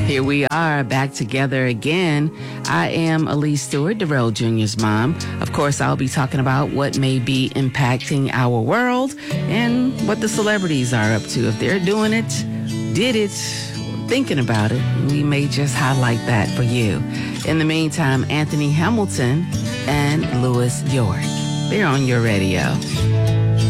Here we are back together again. I am Elise Stewart, Darrell Jr.'s mom. Of course, I'll be talking about what may be impacting our world and what the celebrities are up to. If they're doing it, did it, thinking about it, we may just highlight that for you. In the meantime, Anthony Hamilton and Louis York. They're on your radio.